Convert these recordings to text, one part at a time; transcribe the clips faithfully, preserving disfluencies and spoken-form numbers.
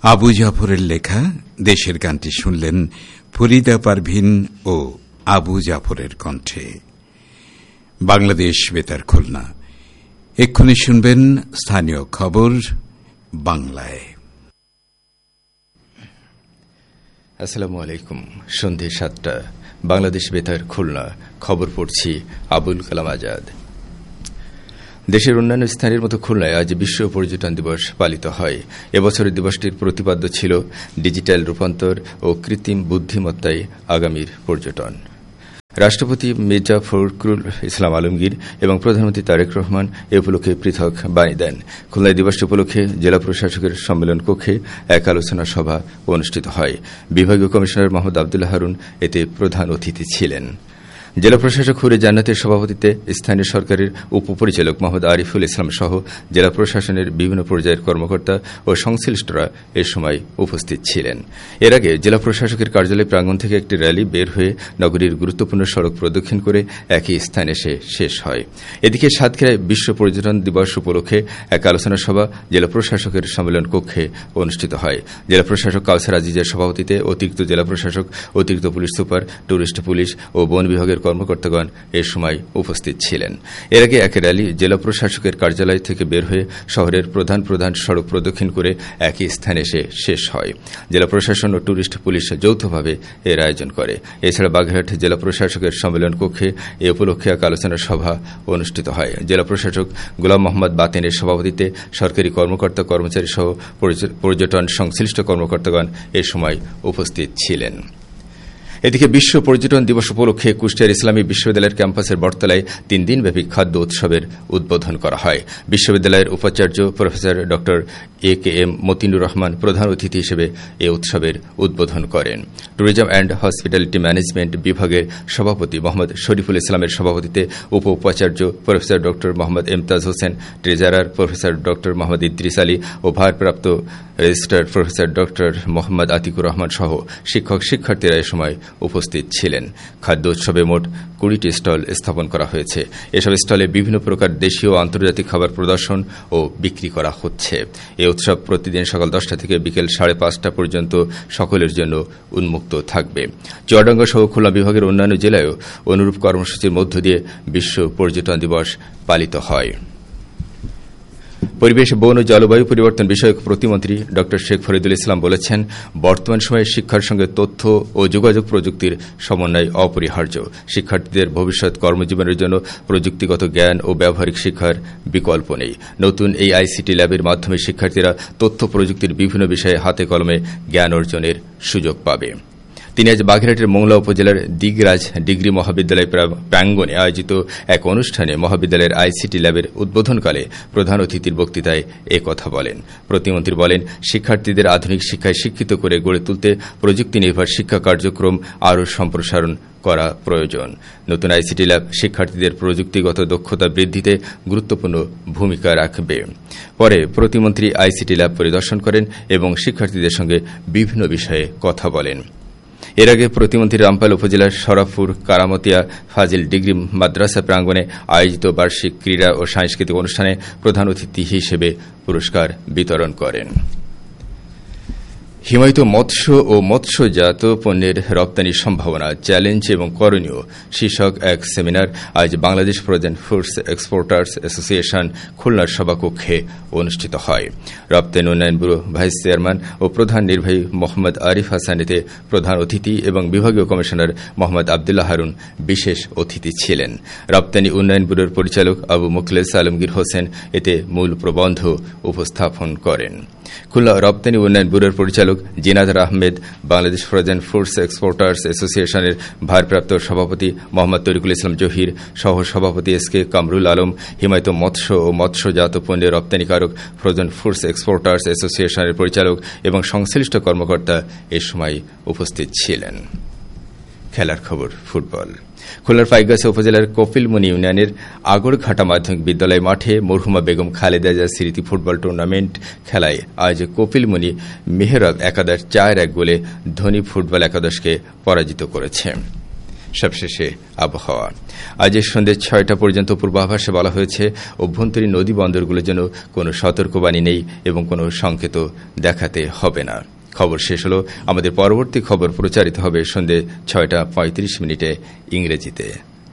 আবু জাফরের লেখা দেশের গানটি শুনলেন ফরিদা পারভিন ও আবু জাফরের কণ্ঠে। বাংলাদেশ বেতার খুলনা। এক্ষুনি শুনবেন স্থানীয় খবর বাংলায়। আসসালামু আলাইকুম। সন্ধে সাতটা, বাংলাদেশ বেতার খুলনা। খবর পড়ছি আবুল কালাম আজাদ। দেশের অন্যান্য স্থানের মতো খুলনায় আজ বিশ্ব পর্যটন দিবস পালিত হয়। এবছরের দিবসটির প্রতিপাদ্য ছিল ডিজিটাল রূপান্তর ও কৃত্রিম বুদ্ধিমত্তায় আগামীর পর্যটন। রাষ্ট্রপতি মির্জা ফখরুল ইসলাম আলমগীর এবং প্রধানমন্ত্রী তারেক রহমান এ উপলক্ষে পৃথক বাণী দেন। খুলনায় দিবসটি উপলক্ষে জেলা প্রশাসকের সম্মেলন কক্ষে এক আলোচনা সভা অনুষ্ঠিত হয়। বিভাগীয় কমিশনার মোহাম্মদ আবদুল্লাহ হারুন এতে প্রধান অতিথি ছিলেন। জেলা প্রশাসক হুরে জান্নাতের সভাপতিত্বে স্থানীয় সরকারের উপপরিচালক মোহাম্মদ আরিফুল ইসলাম সহ জেলা প্রশাসনের বিভিন্ন পর্যায়ের কর্মকর্তা ও সংশ্লিষ্টরা এ সময় উপস্থিত ছিলেন। এর আগে জেলা প্রশাসকের কার্যালয় প্রাঙ্গণ থেকে একটি র্যালি বের হয়ে নগরীর গুরুত্বপূর্ণ সড়ক প্রদক্ষিণ করে একই স্থানে এসে শেষ হয়। এদিকে সাতক্ষীরায় বিশ্ব পর্যটন দিবস উপলক্ষে এক আলোচনা সভা জেলা প্রশাসকের সম্মেলন কক্ষে অনুষ্ঠিত হয়। জেলা প্রশাসক কাউসার আজিজের সভাপতিত্বে অতিরিক্ত জেলা প্রশাসক, অতিরিক্ত পুলিশ সুপার, টুরিস্ট পুলিশ ও বন বিভাগের কর্মকর্তাগণ এ সময় উপস্থিত ছিলেন। এর আগে এক র্যালি জেলা প্রশাসকের কার্যালয় থেকে বের হয়ে শহরের প্রধান প্রধান সড়ক প্রদক্ষিণ করে একই স্থানে এসে শেষ হয়। জেলা প্রশাসন ও টুরিস্ট পুলিশ যৌথভাবে এর আয়োজন করে। এছাড়া বাগেরহাট জেলা প্রশাসকের সম্মেলন কক্ষে এ উপলক্ষে এক আলোচনা সভা অনুষ্ঠিত হয়। জেলা প্রশাসক গোলাম মোহাম্মদ বাতেনের সভাপতিত্বে সরকারি কর্মকর্তা কর্মচারী সহ পর্যটন সংশ্লিষ্ট কর্মকর্তাগণ এ সময় উপস্থিত ছিলেন। এদিকে বিশ্ব পর্যটন দিবস উপলক্ষে কুষ্টিয়ার ইসলামী বিশ্ববিদ্যালয়ের ক্যাম্পাসের বটতলায় তিন দিনব্যাপী খাদ্য উৎসবের উদ্বোধন করা হয়। বিশ্ববিদ্যালয়ের উপাচার্য প্রফেসর ড এ কে এম মতিনুর রহমান প্রধান অতিথি হিসেবে এ উৎসবের উদ্বোধন করেন। ট্যুরিজম অ্যান্ড হসপিটালিটি ম্যানেজমেন্ট বিভাগের সভাপতি মোহাম্মদ শরীফুল ইসলামের সভাপতিত্বে উপ উপাচার্য প্রফেসর ড মোহাম্মদ এমতাজ হোসেন, ট্রেজারার প্রফেসর ড মোহাম্মদ ইদ্রিস আলী ও ভারপ্রাপ্ত রেজিস্ট্রার প্রফেসর ড মোহাম্মদ আতিকুর রহমান সহ শিক্ষক শিক্ষার্থীরা এ সময় উপস্থিত ছিলেন। খাদ্য উৎসবে মোট কুড়িটি স্টল স্থাপন করা হয়েছে। এসব স্টলে বিভিন্ন প্রকার দেশীয় ও আন্তর্জাতিক খাবার প্রদর্শন ও বিক্রি করা হচ্ছে। এই উৎসব প্রতিদিন সকাল দশটা থেকে বিকেল সাড়ে পাঁচটা পর্যন্ত সকলের জন্য উন্মুক্ত থাকবে। চুয়াডাঙ্গা সহ খুলনা বিভাগের অন্যান্য জেলায়ও অনুরূপ কর্মসূচির মধ্য দিয়ে বিশ্ব পর্যটন দিবস পালিত হয়। পরিবেশ, বন ও জলবায়ু পরিবর্তন বিষয়ক প্রতিমন্ত্রী ড শেখ ফরিদুল ইসলাম বলেছেন, বর্তমান সময়ে শিক্ষার সঙ্গে তথ্য ও যোগাযোগ প্রযুক্তির সমন্বয় অপরিহার্য। শিক্ষার্থীদের ভবিষ্যৎ কর্মজীবনের জন্য প্রযুক্তিগত জ্ঞান ও ব্যবহারিক শিক্ষার বিকল্প নেই। নতুন এই আইসিটি ল্যাবের মাধ্যমে শিক্ষার্থীরা তথ্য প্রযুক্তির বিভিন্ন বিষয়ে হাতে কলমে জ্ঞান অর্জনের সুযোগ পাবে। তিনি আজ বাগেরহাটের মোংলা উপজেলার দিগরাজ ডিগ্রি মহাবিদ্যালয় প্রাঙ্গণে আয়োজিত এক অনুষ্ঠানে মহাবিদ্যালয়ের আইসিটি ল্যাবের উদ্বোধনকালে প্রধান অতিথির বক্তৃতায় এ কথা বলেন। প্রতিমন্ত্রী বলেন, শিক্ষার্থীদের আধুনিক শিক্ষায় শিক্ষিত করে গড়ে তুলতে প্রযুক্তি নির্ভর শিক্ষা কার্যক্রম আরও সম্প্রসারণ করা প্রয়োজন। নতুন আইসিটি ল্যাব শিক্ষার্থীদের প্রযুক্তিগত দক্ষতা বৃদ্ধিতে গুরুত্বপূর্ণ ভূমিকা রাখবে। পরে প্রতিমন্ত্রী আইসিটি ল্যাব পরিদর্শন করেন এবং শিক্ষার্থীদের সঙ্গে বিভিন্ন বিষয়ে কথা বলেন। এর আগে প্রতিমন্ত্রী রামপাল উপজেলার শরাফপুর কারামতিয়া ফাজিল ডিগ্রি মাদ্রাসা প্রাঙ্গণে আয়োজিত বার্ষিক ক্রীড়া ও সাংস্কৃতিক অনুষ্ঠানে প্রধান অতিথি হিসেবে পুরস্কার বিতরণ করেন। হিমায়িত মৎস্য ও মৎস্যজাত পণ্যের রপ্তানির সম্ভাবনা, চ্যালেঞ্জ এবং করণীয় শীর্ষক এক সেমিনার আজ Bangladesh frozen foods exporters association খুলনার সভাকক্ষে অনুষ্ঠিত হয়। রপ্তানি উন্নয়ন ব্যুরো ভাইস চেয়ারম্যান ও প্রধান নির্বাহী মোহাম্মদ আরিফ হাসান এতে প্রধান অতিথি এবং বিভাগীয় কমিশনার মোহাম্মদ আবদুল্লাহ হারুন বিশেষ অতিথি ছিলেন। রপ্তানি উন্নয়ন ব্যুরোর পরিচালক আবু মুখলেস আলমগীর হোসেন এতে মূল প্রবন্ধ উপস্থাপন করেন। খুলনা রপ্তানি উন্নয়ন ব্যুরোর পরিচালক জিনাদার Ahmed, Bangladesh frozen foods exporters অ্যাসোসিয়েশনের ভারপ্রাপ্ত সভাপতি মোহাম্মদ তরিকুল ইসলাম জহির, সহ সভাপতি এস কে কামরুল আলম, হিমায়িত মৎস্য ও মৎস্যজাত পণ্যের রপ্তানিকারক ফ্রোজেন ফুডস এক্সপোর্টার্স অ্যাসোসিয়েশনের পরিচালক এবং সংশ্লিষ্ট কর্মকর্তা এ সময় উপস্থিত ছিলেন। খেলার খবর, ফুটবল। খুলনার পাইকগাছা উপজেলার কপিলমুনি ইউনিয়নের আগরঘাটা মাধ্যমিক বিদ্যালয় মাঠে মরহুমা বেগম খালেদা জিয়া স্মৃতি ফুটবল টুর্নামেন্ট খেলায় আজ কপিলমুনি মেহরাব একাদশ চার এক গোলে ধনী ফুটবল একাদশকে পরাজিত করেছে। সবশেষে আবহাওয়া। আজ সন্ধ্যে ছয়টা পর্যন্ত পূর্বাভাসে বলা হয়েছে অভ্যন্তরীণ নদী বন্দরগুলোর জন্য কোনো সতর্কবাণী নেই এবং কোনো সংকেত দেখাতে হবে না। খবর শেষ হলো। আমাদের পরবর্তী খবর প্রচারিত হবে সন্ধ্যে ছয়টা পঁয়ত্রিশ মিনিটে ইংরেজিতে।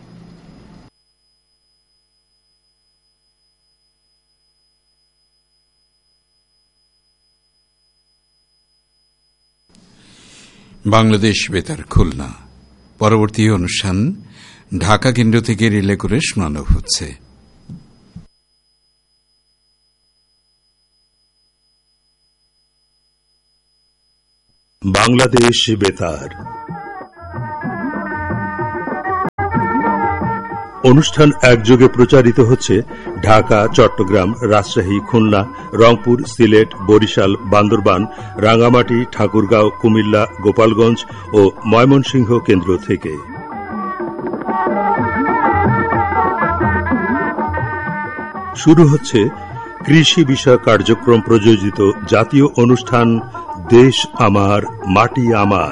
বাংলাদেশ বেতার খুলনা। পরবর্তী অনুষ্ঠান ঢাকা কেন্দ্র থেকে রিলে করে শোনানো হচ্ছে। বাংলাদেশ বেতার অনুষ্ঠান একযোগে প্রচারিত হচ্ছে ঢাকা, চট্টগ্রাম, রাজশাহী, খুলনা, রংপুর, সিলেট, বরিশাল, বান্দরবান, রাঙ্গামাটি, ঠাকুরগাঁও, কুমিল্লা, গোপালগঞ্জ ও ময়মনসিংহ কেন্দ্র থেকে। শুরু হচ্ছে কৃষি বিষয়ক কার্যক্রম প্রযোজিত জাতীয় অনুষ্ঠান দেশ আমার মাটি আমার।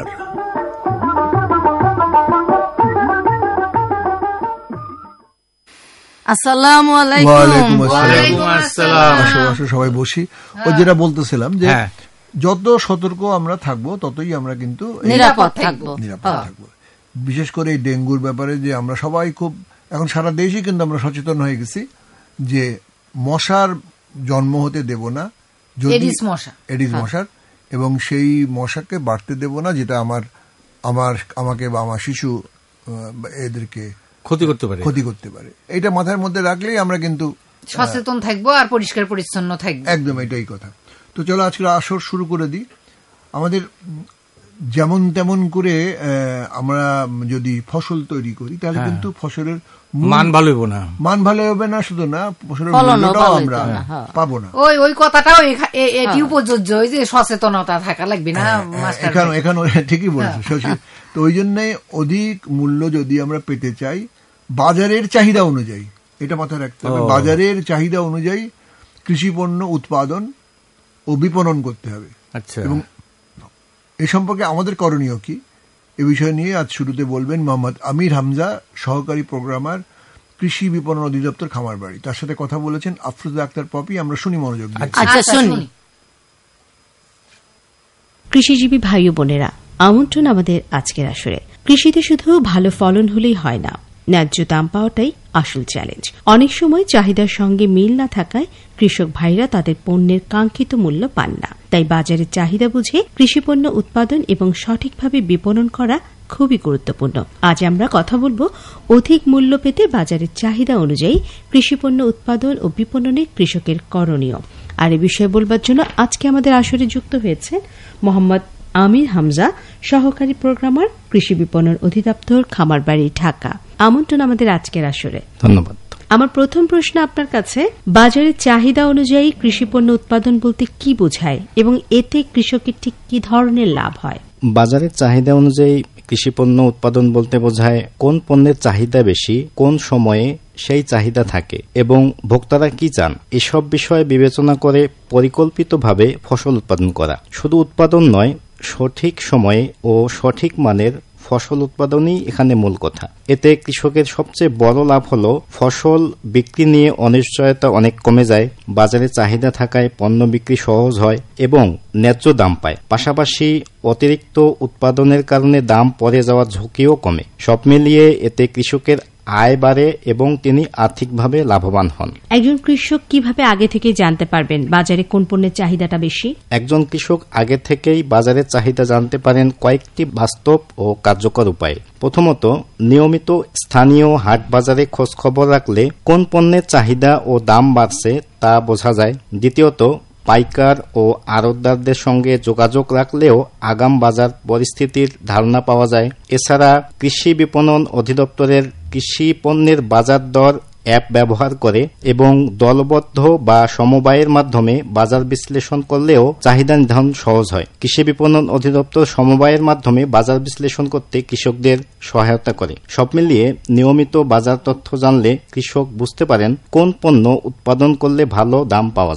আসসালামু আলাইকুম। ওয়ালাইকুম আসসালাম। আসো সবাই বসি। ও যেটা বলতেছিলাম যে যত সতর্ক আমরা থাকবো ততই আমরা কিন্তু নিরাপদ থাকবো নিরাপদ থাকবো বিশেষ করে এই ডেঙ্গুর ব্যাপারে যে আমরা সবাই খুব এখন সারা দেশই কিন্তু আমরা সচেতন হয়ে গেছি যে মশার জন্ম হতে দেব না, এডিস মশা এডিস মশার, এবং সেই মশাকে বাড়তে দেব না যেটা আমার আমার আমাকে বা আমার শিশু এদেরকে ক্ষতি করতে পারে ক্ষতি করতে পারে এটা মাথার মধ্যে রাখলেই আমরা কিন্তু সচেতন থাকবো আর পরিষ্কার পরিচ্ছন্ন থাকবো। একদম এটাই কথা। তো চলো আজকে আসর শুরু করে দিই। আমাদের যেমন তেমন করে আমরা যদি ফসল তৈরি করি তাহলে কিন্তু ফসলের মান ভালো হবে না, মান ভালো হবে না, শুধু না ফসলের মূল্যটাও আমরা পাবো না। ওই ওই কথাটাও এটিও প্রযোজ্য, ওই যে সচেতনতা থাকা লাগবে না। এখানে এখানে ঠিকই বলেছে শশী। তো ওই জন্য অধিক মূল্য যদি আমরা পেতে চাই বাজারের চাহিদা অনুযায়ী, এটা মাথায় রাখতে হবে, বাজারের চাহিদা অনুযায়ী কৃষি পণ্য উৎপাদন ও বিপণন করতে হবে। আচ্ছা, এবং এ সম্পর্কে আমাদের করণীয় কি এ বিষয় নিয়ে আজ শুরুতে বলবেন মোহাম্মদ আমির হামজা, সহকারী প্রোগ্রামার, কৃষি বিপণন অধিদপ্তর, খামারবাড়ি। তার সাথে কথা বলেছেন আফরোজা আক্তার পপি। আমরা শুনি মনোযোগ দিয়ে। আচ্ছা শুনি। কৃষিজীবী ভাই ও বোনেরা, আমন্ত্রণ আমাদের আজকের আসরে। কৃষিতে শুধু ভালো ফলন হলেই হয় না, ন্যায্য দাম পাওয়াটাই আসল চ্যালেঞ্জ। অনেক সময় চাহিদার সঙ্গে মিল না থাকায় কৃষক ভাইরা তাদের পণ্যের কাঙ্ক্ষিত মূল্য পান না। তাই বাজারের চাহিদা বুঝে কৃষিপণ্য উৎপাদন এবং সঠিকভাবে বিপণন করা খুবই গুরুত্বপূর্ণ। আজ আমরা কথা বলবো অধিক মূল্য পেতে বাজারের চাহিদা অনুযায়ী কৃষিপণ্য উৎপাদন ও বিপণনে কৃষকের করণীয়। আর এ বিষয়ে বলবার জন্য আজকে আমাদের আসরে যুক্ত হয়েছেন মোহাম্মদ আমির হামজা, সহকারী প্রোগ্রামার, কৃষি বিপণন অধিদপ্তর, খামারবাড়ি, ঢাকা। আমন্ত্রণ আমাদের আজকের আসরে। ধন্যবাদ। আমার প্রথম প্রশ্ন আপনার কাছে, বাজারের চাহিদা অনুযায়ী কৃষিপণ্য উৎপাদন বলতে কি বোঝায় এবং এতে কৃষকের ঠিক কি ধরনের লাভ হয়? বাজারের চাহিদা অনুযায়ী কৃষিপণ্য উৎপাদন বলতে বোঝায় কোন পণ্যের চাহিদা বেশি, কোন সময়ে সেই চাহিদা থাকে এবং ভোক্তারা কি চান, এসব বিষয়ে বিবেচনা করে পরিকল্পিতভাবে ফসল উৎপাদন করা। শুধু উৎপাদন নয়, সঠিক সময়ে ও সঠিক মানের ফসল উৎপাদনই এখানে মূল কথা। এতে কৃষকের সবচেয়ে বড় লাভ হল ফসল বিক্রি নিয়ে অনিশ্চয়তা অনেক কমে যায়, বাজারে চাহিদা থাকায় পণ্য বিক্রি সহজ হয় এবং ন্যায্য দাম পায়। পাশাপাশি অতিরিক্ত উৎপাদনের কারণে দাম পড়ে যাওয়ার ঝুঁকিও কমে। সব মিলিয়ে এতে কৃষকের আয় বাড়ে এবং তিনি আর্থিকভাবে লাভবান হন। একজন কৃষক কিভাবে আগে থেকে জানতে পারবেন বাজারে কোন পণ্যের চাহিদাটা বেশি? একজন কৃষক আগে থেকেই বাজারের চাহিদা জানতে পারেন কয়েকটি বাস্তব ও কার্যকর উপায়ে। প্রথমত, নিয়মিত স্থানীয় হাট বাজারে খোঁজ খবর রাখলে কোন পণ্যের চাহিদা ও দাম বাড়ছে তা বোঝা যায়। দ্বিতীয়ত, পাইকার ও আড়তদারদের সঙ্গে যোগাযোগ রাখলেও আগাম বাজার পরিস্থিতির ধারণা পাওয়া যায়। এছাড়া কৃষি বিপণন অধিদপ্তরের কৃষি পণ্যের বাজার দর অ্যাপ ব্যবহার করে এবং দলবদ্ধ বা সমবায়ের মাধ্যমে বাজার বিশ্লেষণ করলেও চাহিদা নির্ধারণ সহজ হয়। কৃষি বিপণন অধিদপ্তর সমবায়ের মাধ্যমে বাজার বিশ্লেষণ করতে কৃষকদের সহায়তা করে। সব মিলিয়ে নিয়মিত বাজার তথ্য জানলে কৃষক বুঝতে পারেন কোন পণ্য উৎপাদন করলে ভালো দাম পাওয়া যাবে।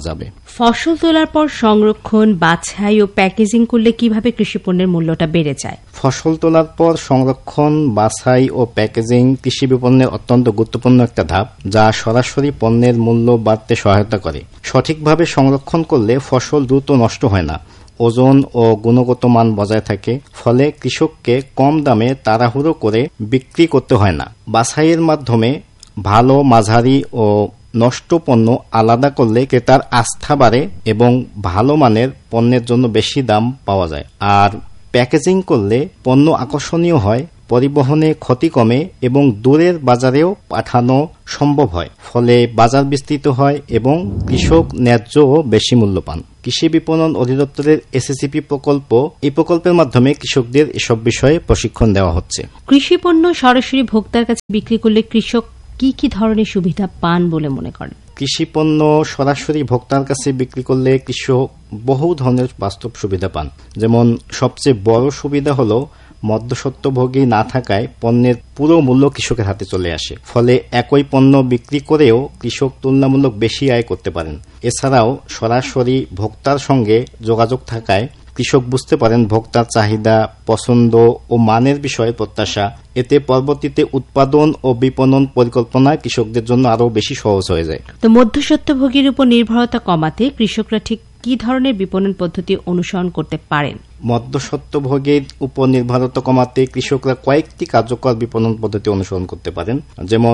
ফসল তোলার পর সংরক্ষণ, বাছাই ও প্যাকেজিং করলে কিভাবে কৃষি পণ্যের মূল্যটা বেড়ে যায়? ফসল তোলার পর সংরক্ষণ, বাছাই ও প্যাকেজিং কৃষি বিপণনের অত্যন্ত গুরুত্বপূর্ণ একটা ধাপ, যা সরাসরি পণ্যের মূল্য বাড়তে সহায়তা করে। সঠিকভাবে সংরক্ষণ করলে ফসল দ্রুত নষ্ট হয় না, ওজন ও গুণগত মান বজায় থাকে, ফলে কৃষককে কম দামে তাড়াহুড়ো করে বিক্রি করতে হয় না। বাছাইয়ের মাধ্যমে ভালো, মাঝারি ও নষ্ট পণ্য আলাদা করলে ক্রেতার আস্থা বাড়ে এবং ভালো মানের পণ্যের জন্য বেশি দাম পাওয়া যায়। আর প্যাকেজিং করলে পণ্য আকর্ষণীয় হয়, পরিবহনে ক্ষতি কমে এবং দূরের বাজারেও পাঠানো সম্ভব হয়, ফলে বাজার বিস্তৃত হয় এবং কৃষক ন্যায্য ও বেশি মূল্য পান। কৃষি বিপণন অধিদপ্তরের এসএসিপি প্রকল্প, এই প্রকল্পের মাধ্যমে কৃষকদের এসব বিষয়ে প্রশিক্ষণ দেওয়া হচ্ছে। কৃষি পণ্য সরাসরি ভোক্তার কাছে বিক্রি করলে কৃষক কি কি ধরনের সুবিধা পান বলে মনে করেন? কৃষি পণ্য সরাসরি ভোক্তার কাছে বিক্রি করলে কৃষক বহু ধরনের বাস্তব সুবিধা পান। যেমন সবচেয়ে বড় সুবিধা হলো মধ্যস্বত্বভোগী না থাকায় পণ্যের পুরো মূল্য কৃষকের হাতে চলে আসে, ফলে একই পণ্য বিক্রি করেও কৃষক তুলনামূলক বেশি আয় করতে পারেন। এছাড়াও সরাসরি ভোক্তার সঙ্গে যোগাযোগ থাকায় কৃষক বুঝতে পারেন ভোক্তার চাহিদা, পছন্দ ও মানের বিষয়ে প্রত্যাশা। এতে পরবর্তীতে উৎপাদন ও বিপণন পরিকল্পনা কৃষকদের জন্য আরও বেশি সহজ হয়ে যায়। তো মধ্যস্বত্বভোগীর উপর নির্ভরতা কমাতে কৃষকরা ঠিক কি ধরনের বিপণন পদ্ধতি অনুসরণ করতে পারেন? মধ্যস্বত্বভোগীর উপর নির্ভরতা কমাতে কৃষকরা কয়েকটি কার্যকর বিপণন পদ্ধতি অনুসরণ করতে পারেন। যেমন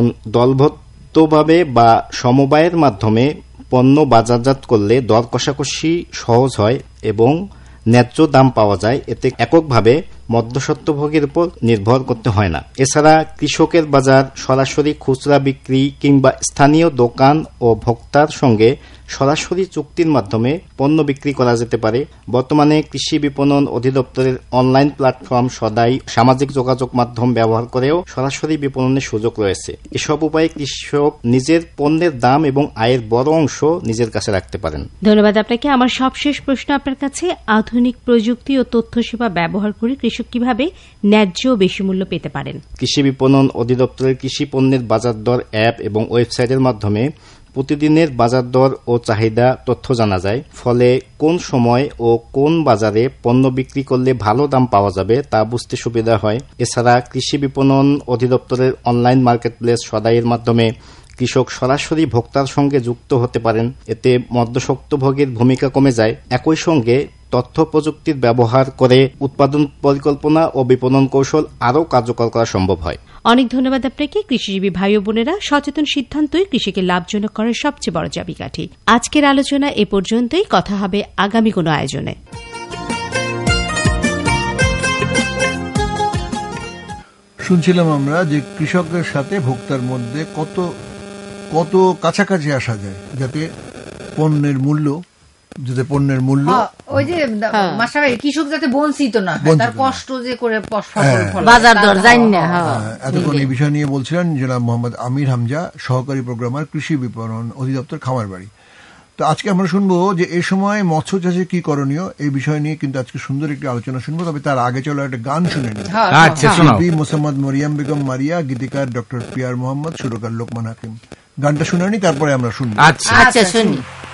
দলবদ্ধভাবে বা সমবায়ের মাধ্যমে পণ্য বাজারজাত করলে দর কষাকষি সহজ হয় এবং ন্যায্য দাম পাওয়া যায়। এতে এককভাবে মধ্যস্বত্বভোগীর উপর নির্ভর করতে হয় না। এছাড়া কৃষকের বাজার, সরাসরি খুচরা বিক্রি কিংবা স্থানীয় দোকান ও ভোক্তার সঙ্গে সরাসরি চুক্তির মাধ্যমে পণ্য বিক্রি করা যেতে পারে। বর্তমানে কৃষি বিপণন অধিদপ্তরের অনলাইন প্ল্যাটফর্ম, সদাই, সামাজিক যোগাযোগ মাধ্যম ব্যবহার করেও সরাসরি বিপণনের সুযোগ রয়েছে। এসব উপায়ে কৃষক নিজের পণ্যের দাম এবং আয়ের বড় অংশ নিজের কাছে রাখতে পারেন। ধন্যবাদ আপনাকে। আমার সবশেষ প্রশ্ন আপনার কাছে, আধুনিক প্রযুক্তি ও তথ্য সেবা ব্যবহার করে কৃষক কিভাবে ন্যায্য ও বেশি মূল্য পেতে পারেন? কৃষি বিপণন অধিদপ্তরের কৃষি পণ্যের বাজার দর অ্যাপ এবং ওয়েবসাইটের মাধ্যমে প্রতিদিনের বাজার দর ও চাহিদা তথ্য জানা যায়। ফলে কোন সময় ও কোন বাজারে পণ্য বিক্রি করলে ভালো দাম পাওয়া যাবে তা বুঝতে সুবিধা হয়। এছাড়া কৃষি বিপণন অধিদপ্তরের অনলাইন মার্কেটপ্লেস সদাইয়ের মাধ্যমে কৃষক সরাসরি ভোক্তার সঙ্গে যুক্ত হতে পারেন। এতে মধ্যস্বত্বভোগীর ভূমিকা কমে যায়। একই সঙ্গে তথ্য প্রযুক্তির ব্যবহার করে উৎপাদন পরিকল্পনা ও বিপণন কৌশল আরও কার্যকর করা সম্ভব হয়। অনেক ধন্যবাদ আপনাকে। কৃষিজীবী ভাই ও বোনেরা, সচেতন সিদ্ধান্তই কৃষিকে লাভজনক করার সবচেয়ে বড় চাবিকাঠি। আজকের আলোচনা এ পর্যন্তই। কথা হবে আগামী কোনো আয়োজনে। শুনছিলাম আমরা যে কৃষকের সাথে ভোক্তার মধ্যে কত কত কাছাকাছি আসা যায় যাতে পণ্যের মূল্য যাতে পণ্যের মূল্য ওই যে মাস্টার ভাই, কৃষক যাতে বঞ্চিত না হয়, তার কষ্ট যে করে বাজার দর জানি না। এতক্ষণ এই বিষয় নিয়ে বলছিলেন জনাব মোহাম্মদ আমির হামজা, সহকারী প্রোগ্রামার, কৃষি বিপণন অধিদপ্তর, খামারবাড়ি। তো আজকে আমরা শুনবো যে এই সময় মৎস্য চাষে কি করণীয়, এই বিষয় নিয়ে কিন্তু আজকে সুন্দর একটি আলোচনা শুনবো। তবে তার আগে চলো একটা গান শুনে নিই। শিল্পী মোসাম্মদ মরিয়াম বেগম মারিয়া, গীতিকার ডক্টর পিয়ার মোহাম্মদ, সুরকার লোকমান হাকিম। গানটা শুনে নি, তারপরে আমরা শুনবো। আচ্ছা শুনি।